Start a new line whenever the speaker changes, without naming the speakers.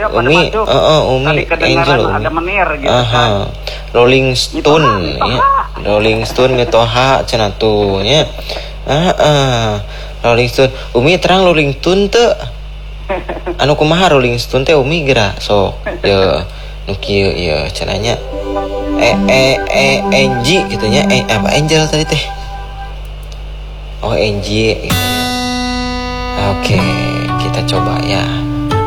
ya pada
Umi,
masuk.
Umi
Tadi kedengaran
Angel,
ada menir gitu kan.
Rolling Stone ya. Rolling Stone ngetoha cenah tuh nya. Rolling Stone. Umi terang Rolling Stone teu. Anu kumaha Rolling Stone teh Umi geura sok. Ya nu kieu ieu cenah nya. Angie gitu nya. Apa Angel tadi teh? Oh Angie gitu. Oke, kita coba ya.